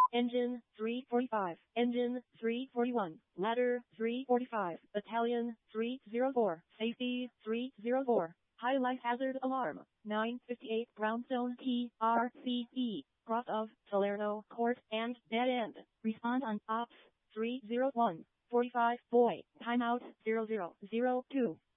Engine 345, Engine 341, Ladder 345, Battalion 304, Safety 304, High Life Hazard Alarm 958, Brownstone TRCE, Cross of Salerno Court and Dead End. Respond on Ops 301, 45 Boy, Timeout 0002.